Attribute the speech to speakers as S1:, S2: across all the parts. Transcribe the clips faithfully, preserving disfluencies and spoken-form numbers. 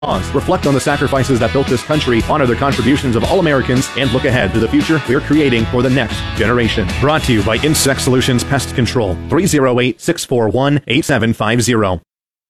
S1: Pause, reflect on the sacrifices that built this country, honor the contributions of all Americans, and look ahead to the future we're creating for the next generation. Brought to you by Insect Solutions Pest Control. three oh eight, six four one, eight seven five zero.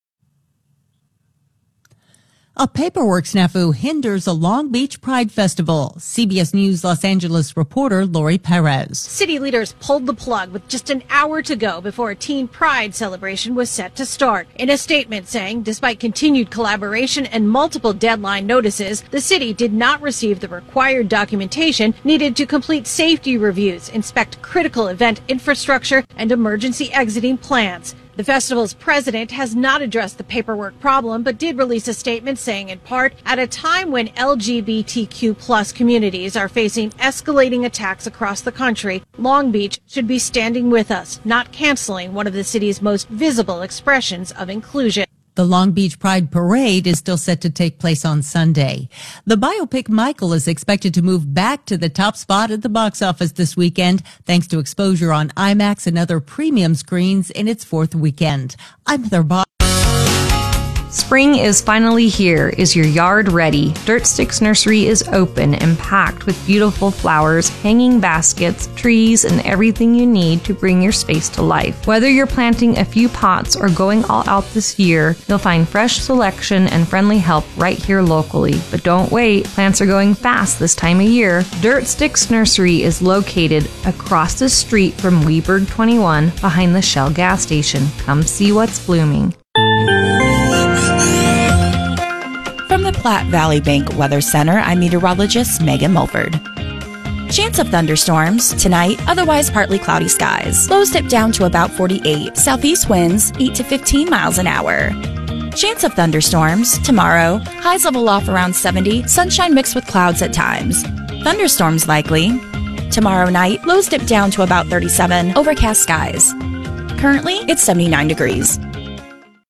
S2: A paperwork snafu hinders a Long Beach Pride Festival. C B S News Los Angeles reporter Lori Perez.
S3: City leaders pulled the plug with just an hour to go before a teen pride celebration was set to start. In a statement saying, despite continued collaboration and multiple deadline notices, the city did not receive the required documentation needed to complete safety reviews, inspect critical event infrastructure, and emergency exiting plans. The festival's president has not addressed the paperwork problem, but did release a statement saying, in part, at a time when L G B T Q plus communities are facing escalating attacks across the country, Long Beach should be standing with us, not canceling one of the city's most visible expressions of inclusion.
S2: The Long Beach Pride Parade is still set to take place on Sunday. The biopic Michael is expected to move back to the top spot at the box office this weekend, thanks to exposure on IMAX and other premium screens in its fourth weekend. I'm Heather Bob.
S4: Spring is finally here. Is your yard ready? Dirt Sticks Nursery is open and packed with beautiful flowers, hanging baskets, trees, and everything you need to bring your space to life. Whether you're planting a few pots or going all out this year, you'll find fresh selection and friendly help right here locally. But don't wait, plants are going fast this time of year. Dirt Sticks Nursery is located across the street from Weberg twenty-one behind the Shell gas station. Come see what's blooming.
S5: From the Platte Valley Bank Weather Center, I'm meteorologist Megan Mulford. Chance of thunderstorms tonight, otherwise partly cloudy skies. Lows dip down to about forty-eight. Southeast winds eight to fifteen miles an hour. Chance of thunderstorms tomorrow, highs level off around seventy, sunshine mixed with clouds at times. Thunderstorms likely. Tomorrow night, lows dip down to about thirty-seven, overcast skies. Currently, it's seventy-nine degrees.